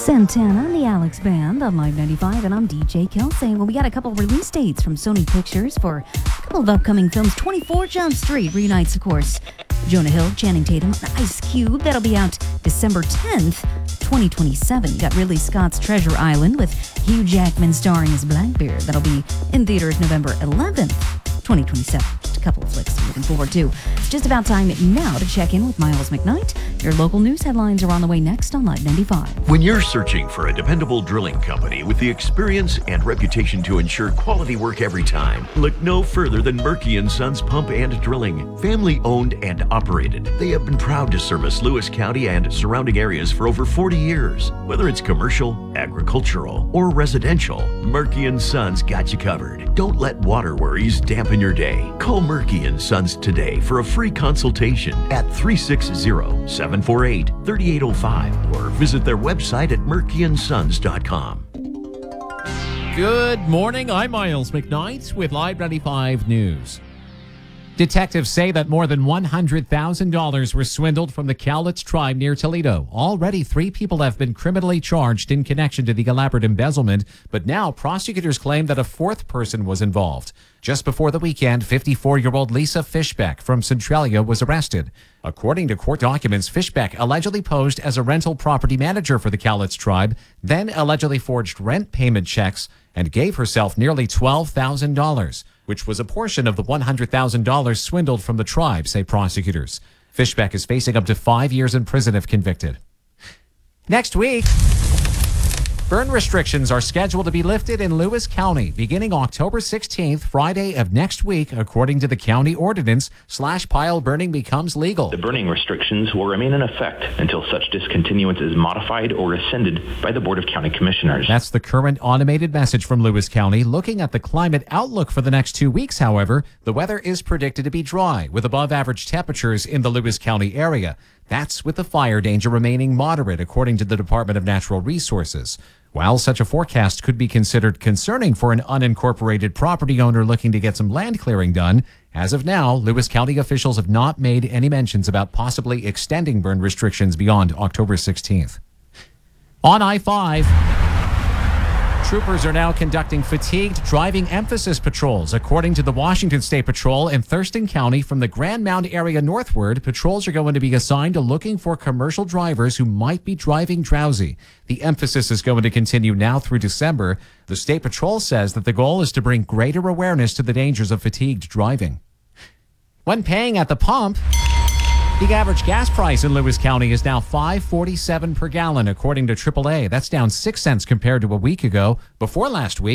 Santana and the Alex Band on Live 95, and I'm DJ Kelsey. Well, we got a couple release dates from Sony Pictures for a couple of upcoming films. 24 Jump Street reunites, of course, Jonah Hill, Channing Tatum, Ice Cube. That'll be out December 10th, 2027. You got Ridley Scott's Treasure Island with Hugh Jackman starring as Blackbeard. That'll be in theaters November 11th, 2027. Just a couple of flicks I'm looking forward to. It's just about time now to check in with Miles McKnight. Your local news headlines are on the way next on Live 95. When you're searching for a dependable drilling company with the experience and reputation to ensure quality work every time, look no further than Murky & Sons Pump and Drilling. Family owned and operated, they have been proud to service Lewis County and surrounding areas for over 40 years. Whether it's commercial, agricultural, or residential, Murky & Sons got you covered. Don't let water worries dampen your day. Call Murky & Sons today for a free consultation at 360-748-3805 or visit their website at murkyandsons.com. Good morning, I'm Miles McKnight with Live 95 News. Detectives say that more than $100,000 were swindled from the Cowlitz tribe near Toledo. Already 3 people have been criminally charged in connection to the elaborate embezzlement, but now prosecutors claim that a 4th person was involved. Just before the weekend, 54-year-old Lisa Fishbeck from Centralia was arrested. According to court documents, Fishbeck allegedly posed as a rental property manager for the Cowlitz tribe, then allegedly forged rent payment checks and gave herself nearly $12,000, which was a portion of the $100,000 swindled from the tribe, say prosecutors. Fishbeck is facing up to 5 years in prison if convicted. Next week, burn restrictions are scheduled to be lifted in Lewis County beginning October 16th, Friday of next week, according to the county ordinance. Slash pile burning becomes legal. The burning restrictions will remain in effect until such discontinuance is modified or rescinded by the Board of County Commissioners. That's the current automated message from Lewis County. Looking at the climate outlook for the next 2 weeks, however, the weather is predicted to be dry with above average temperatures in the Lewis County area. That's with the fire danger remaining moderate, according to the Department of Natural Resources. While such a forecast could be considered concerning for an unincorporated property owner looking to get some land clearing done, as of now, Lewis County officials have not made any mentions about possibly extending burn restrictions beyond October 16th. On I-5, troopers are now conducting fatigued driving emphasis patrols. According to the Washington State Patrol in Thurston County, from the Grand Mound area northward, patrols are going to be assigned to looking for commercial drivers who might be driving drowsy. The emphasis is going to continue now through December. The State Patrol says that the goal is to bring greater awareness to the dangers of fatigued driving. When paying at the pump, the average gas price in Lewis County is now $5.47 per gallon, according to AAA. That's down 6 cents compared to a week ago. Before last week,